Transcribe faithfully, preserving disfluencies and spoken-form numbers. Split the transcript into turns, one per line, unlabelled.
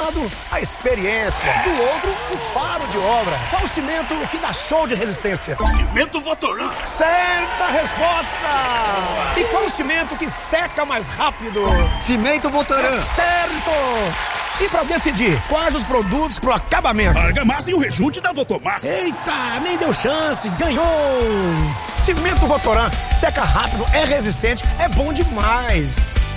lado, a experiência. Do outro, o faro de obra. Qual o cimento que dá show de resistência?
Cimento Votoran.
Certa resposta! E qual o cimento que seca mais rápido?
Cimento Votoran.
Certo! E pra decidir quais os produtos pro acabamento?
Argamassa e o rejunte da Votomassa.
Eita, nem deu chance, ganhou! Cimento Votoran, seca rápido, é resistente, é bom demais.